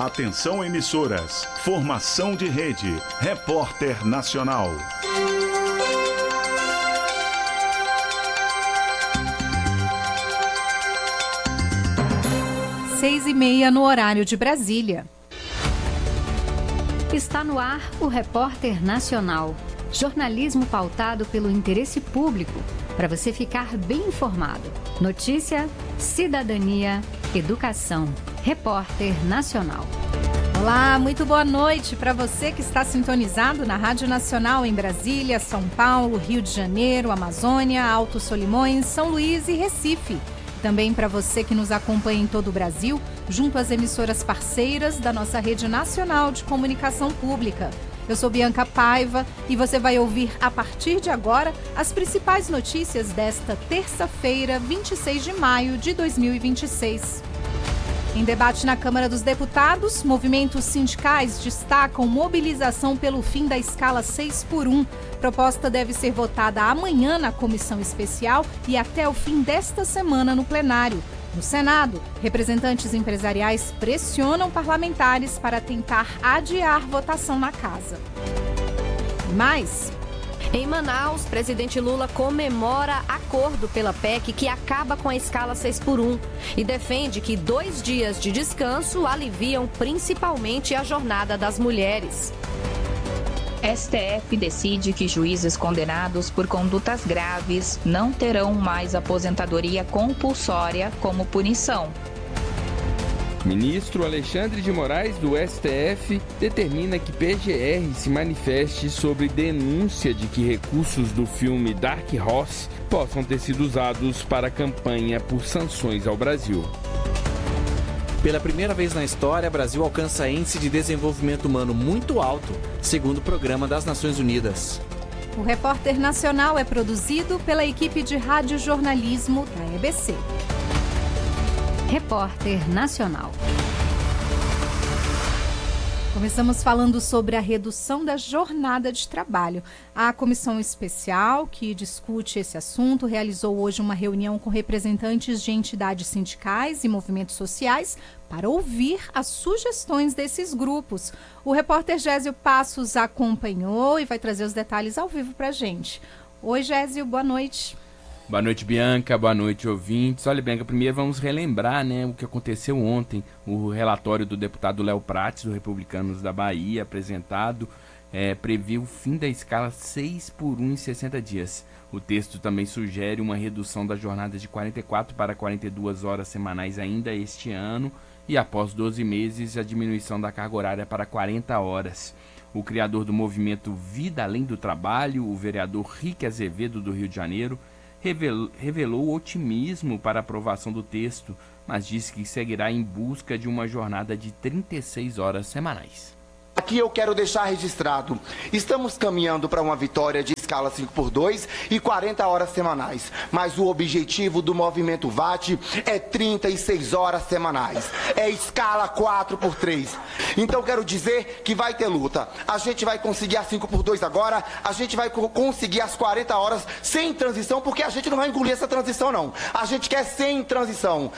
Atenção emissoras, formação de rede, Repórter Nacional. 6h30 no horário de Brasília. Está no ar o Repórter Nacional. Jornalismo pautado pelo interesse público, para você ficar bem informado. Notícia, cidadania, educação. Repórter Nacional. Olá, muito boa noite para você que está sintonizado na Rádio Nacional em Brasília, São Paulo, Rio de Janeiro, Amazônia, Alto Solimões, São Luís e Recife. Também para você que nos acompanha em todo o Brasil, junto às emissoras parceiras da nossa Rede Nacional de Comunicação Pública. Eu sou Bianca Paiva e você vai ouvir a partir de agora as principais notícias desta terça-feira, 26 de maio de 2026. Em debate na Câmara dos Deputados, movimentos sindicais destacam mobilização pelo fim da escala 6x1. Proposta deve ser votada amanhã na comissão especial e até o fim desta semana no plenário. No Senado, representantes empresariais pressionam parlamentares para tentar adiar votação na casa. E mais... Em Manaus, presidente Lula comemora acordo pela PEC que acaba com a escala 6x1 e defende que 2 dias de descanso aliviam principalmente a jornada das mulheres. STF decide que juízes condenados por condutas graves não terão mais aposentadoria compulsória como punição. Ministro Alexandre de Moraes, do STF, determina que PGR se manifeste sobre denúncia de que recursos do filme Dark Horse possam ter sido usados para a campanha por sanções ao Brasil. Pela primeira vez na história, o Brasil alcança índice de desenvolvimento humano muito alto, segundo o Programa das Nações Unidas. O Repórter Nacional é produzido pela equipe de radiojornalismo da EBC. Repórter Nacional. Começamos falando sobre a redução da jornada de trabalho. A comissão especial que discute esse assunto realizou hoje uma reunião com representantes de entidades sindicais e movimentos sociais para ouvir as sugestões desses grupos. O repórter Gésio Passos acompanhou e vai trazer os detalhes ao vivo para a gente. Oi, Gésio, boa noite. Boa noite, Bianca. Boa noite, ouvintes. Olha, Bianca, primeiro vamos relembrar, o que aconteceu ontem. O relatório do deputado Léo Prates, do Republicanos da Bahia, apresentado, previu o fim da escala 6x1 em 60 dias. O texto também sugere uma redução da jornada de 44 para 42 horas semanais ainda este ano e, após 12 meses, a diminuição da carga horária para 40 horas. O criador do movimento Vida Além do Trabalho, o vereador Rique Azevedo, do Rio de Janeiro, revelou otimismo para a aprovação do texto, mas disse que seguirá em busca de uma jornada de 36 horas semanais. Aqui eu quero deixar registrado, estamos caminhando para uma vitória de escala 5x2 e 40 horas semanais, mas o objetivo do movimento VAT é 36 horas semanais, é escala 4x3. Então quero dizer que vai ter luta, a gente vai conseguir a 5x2 agora, a gente vai conseguir as 40 horas sem transição, porque a gente não vai engolir essa transição não, a gente quer sem transição.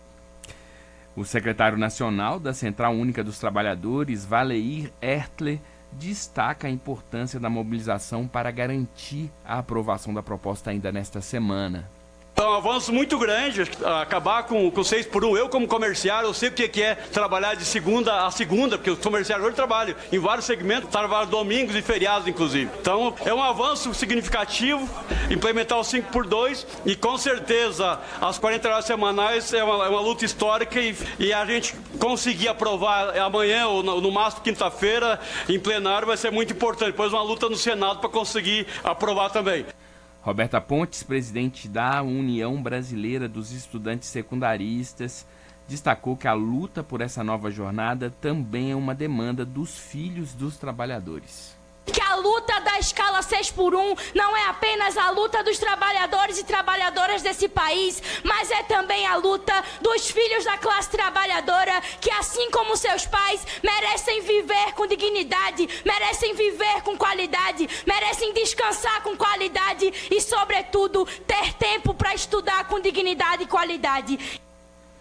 O secretário nacional da Central Única dos Trabalhadores, Valeir Ertler, destaca a importância da mobilização para garantir a aprovação da proposta ainda nesta semana. É um avanço muito grande, acabar com 6x1. Eu, como comerciário, eu sei o que é trabalhar de segunda a segunda, porque os comerciários hoje trabalham em vários segmentos, trabalham domingos e feriados, inclusive. Então, é um avanço significativo implementar o 5x2 e, com certeza, as 40 horas semanais é uma luta histórica e a gente conseguir aprovar amanhã ou no máximo quinta-feira em plenário vai ser muito importante. Depois uma luta no Senado para conseguir aprovar também. Roberta Pontes, presidente da União Brasileira dos Estudantes Secundaristas, destacou que a luta por essa nova jornada também é uma demanda dos filhos dos trabalhadores. Que a luta da escala 6x1 não é apenas a luta dos trabalhadores e trabalhadoras desse país, mas é também a luta dos filhos da classe trabalhadora que, assim como seus pais, merecem viver com dignidade, merecem viver com qualidade, merecem descansar com qualidade e, sobretudo, ter tempo para estudar com dignidade e qualidade.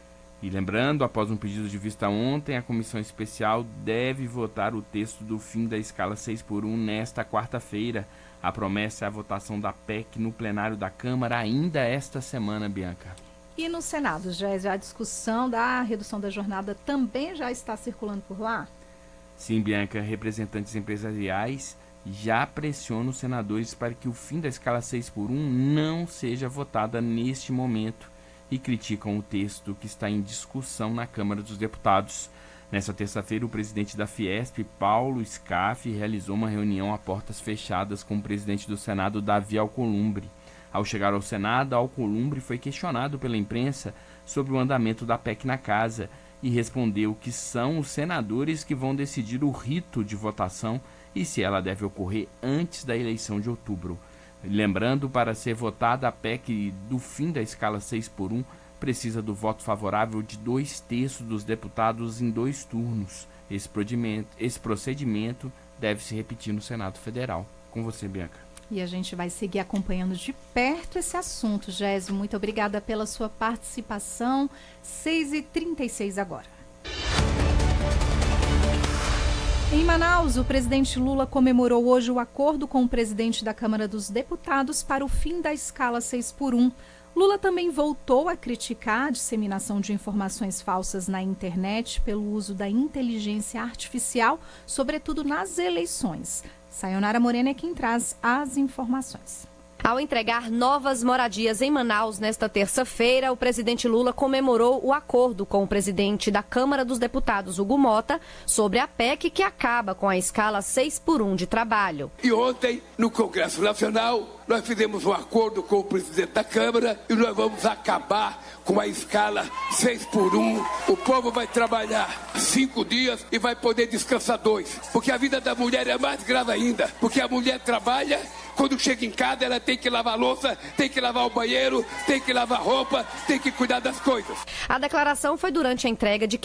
E lembrando, após um pedido de vista ontem, a comissão especial deve votar o texto do fim da escala 6x1 nesta quarta-feira. A promessa é a votação da PEC no plenário da Câmara ainda esta semana, Bianca. E no Senado, Gésia, a discussão da redução da jornada também já está circulando por lá? Sim, Bianca, representantes empresariais já pressionam os senadores para que o fim da escala 6x1 não seja votada neste momento e criticam o texto que está em discussão na Câmara dos Deputados. Nesta terça-feira, o presidente da Fiesp, Paulo Scaff, realizou uma reunião a portas fechadas com o presidente do Senado, Davi Alcolumbre. Ao chegar ao Senado, Alcolumbre foi questionado pela imprensa sobre o andamento da PEC na casa e respondeu que são os senadores que vão decidir o rito de votação e se ela deve ocorrer antes da eleição de outubro. Lembrando, para ser votada a PEC do fim da escala 6x1, precisa do voto favorável de 2/3 dos deputados em 2 turnos. Esse procedimento deve se repetir no Senado Federal. Com você, Bianca. E a gente vai seguir acompanhando de perto esse assunto, Gésio. Muito obrigada pela sua participação. 6h36 agora. Em Manaus, o presidente Lula comemorou hoje o acordo com o presidente da Câmara dos Deputados para o fim da escala 6x1. Lula também voltou a criticar a disseminação de informações falsas na internet pelo uso da inteligência artificial, sobretudo nas eleições. Sayonara Morena é quem traz as informações. Ao entregar novas moradias em Manaus nesta terça-feira, o presidente Lula comemorou o acordo com o presidente da Câmara dos Deputados, Hugo Mota, sobre a PEC que acaba com a escala 6x1 de trabalho. E ontem, no Congresso Nacional, nós fizemos um acordo com o presidente da Câmara e nós vamos acabar com a escala 6x1. O povo vai trabalhar 5 dias e vai poder descansar 2. Porque a vida da mulher é mais grave ainda. Porque a mulher trabalha, quando chega em casa ela tem que lavar a louça, tem que lavar o banheiro, tem que lavar roupa, tem que cuidar das coisas. A declaração foi durante a entrega de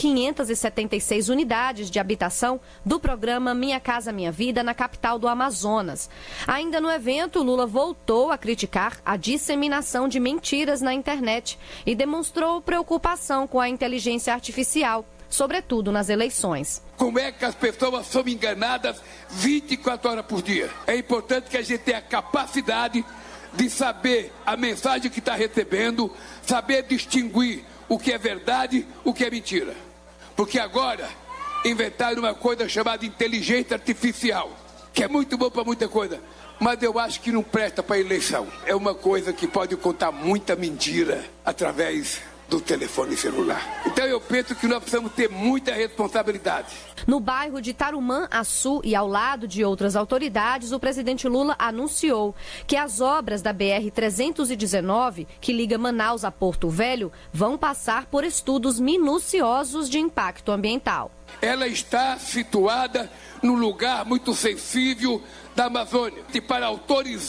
576 unidades de habitação do programa Minha Casa Minha Vida na capital do Amazonas. Ainda no evento, Lula voltou a criticar a disseminação de mentiras na internet e demonstrou preocupação com a inteligência artificial, sobretudo nas eleições. Como é que as pessoas são enganadas 24 horas por dia? É importante que a gente tenha a capacidade de saber a mensagem que está recebendo, saber distinguir o que é verdade, o que é mentira. Porque agora inventaram uma coisa chamada inteligência artificial, que é muito bom para muita coisa, mas eu acho que não presta para a eleição. É uma coisa que pode contar muita mentira através do telefone celular. Então eu penso que nós precisamos ter muita responsabilidade. No bairro de Tarumã-Açu e ao lado de outras autoridades, o presidente Lula anunciou que as obras da BR-319, que liga Manaus a Porto Velho, vão passar por estudos minuciosos de impacto ambiental. Ela está situada num lugar muito sensível da Amazônia. E para autorizar